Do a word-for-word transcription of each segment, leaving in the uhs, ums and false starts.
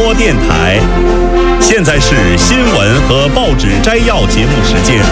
播电台。现在是新闻和报纸摘要节目时间。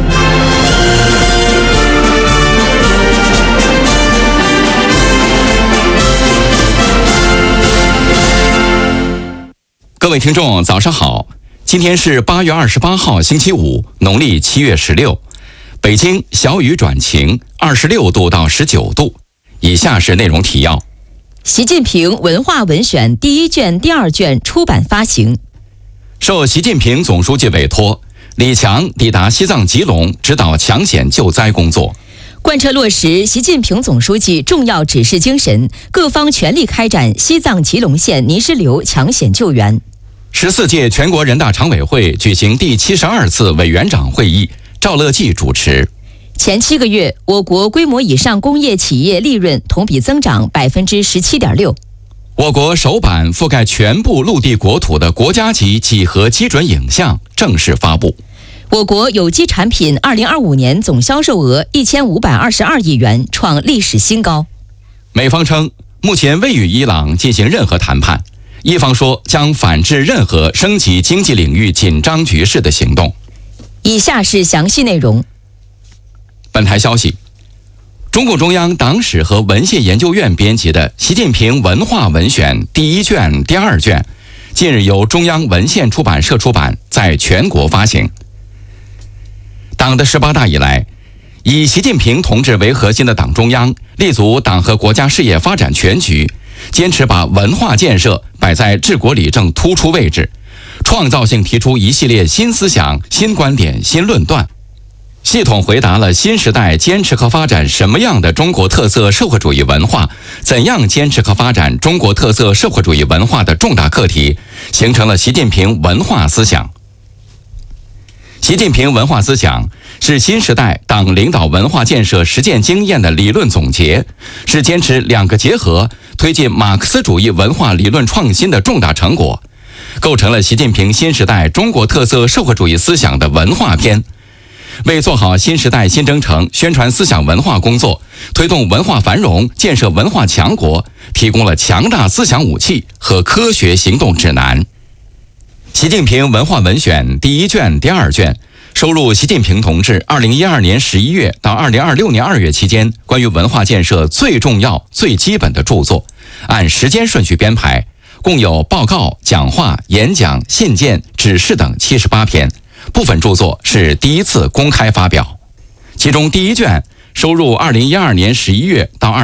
各位听众，早上好！今天是八月二十八号，星期五，农历七月十六。北京小雨转晴，二十六度到十九度。以下是内容提要： 习近平文化文选第一卷、第二卷出版发行。 受习近平总书记委托，李强抵达西藏吉隆，指导抢险救灾工作。 贯彻落实习近平总书记重要指示精神，各方全力开展西藏吉隆县泥石流抢险救援。 十四届全国人大常委会举行第七十二次委员长会议，赵乐际主持。 前七个月，我国规模以上工业企业利润同比增长百分之十七点六。 我国首版覆盖全部陆地国土的国家级几何基准影像正式发布。 我国有机产品二零二五年总销售额一千五百二十二亿元，创历史新高。 美方称，目前未与伊朗进行任何谈判。一方说将反制任何升级经济领域紧张局势的行动。 以下是详细内容。 本台消息，中共中央党史和文献研究院编辑的《习近平文化文选》第一卷、第二卷，近日由中央文献出版社出版，在全国发行。党的十八大以来，以习近平同志为核心的党中央立足党和国家事业发展全局，坚持把文化建设摆在治国理政突出位置，创造性提出一系列新思想、新观点、新论断，系统回答了新时代坚持和发展什么样的中国特色社会主义文化，怎样坚持和发展中国特色社会主义文化的重大课题，形成了习近平文化思想。习近平文化思想是新时代党领导文化建设实践经验的理论总结，是坚持两个结合，推进马克思主义文化理论创新的重大成果，构成了习近平新时代中国特色社会主义思想的文化篇，为做好新时代新征程宣传思想文化工作，推动文化繁荣、建设文化强国，提供了强大思想武器和科学行动指南。习近平文化文选第一卷、第二卷收录习近平同志二零一二年十一月到二零二六年二月期间关于文化建设最重要、最基本的著作，按时间顺序编排，共有报告、讲话、演讲、信件、指示等七十八篇，部分著作是第一次公开发表。其中第一卷收入二零一二年十一月到